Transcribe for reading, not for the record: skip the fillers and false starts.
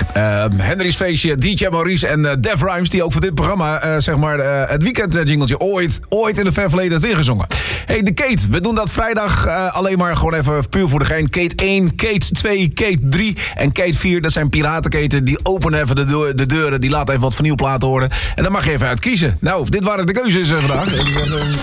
Henry's Feestje, DJ Maurice en Def Rhymes... die ook voor dit programma, het weekend-jingletje... ooit in het ver verleden heeft ingezongen. Hey, de Kate. We doen dat vrijdag alleen maar gewoon even puur voor de gein. Kate 1, Kate 2, Kate 3 en Kate 4. Dat zijn piratenketen. Die openen even de deuren. Die laten even wat vernieuwplaten horen. En dan mag je even uit kiezen. Nou, dit waren de keuzes vandaag.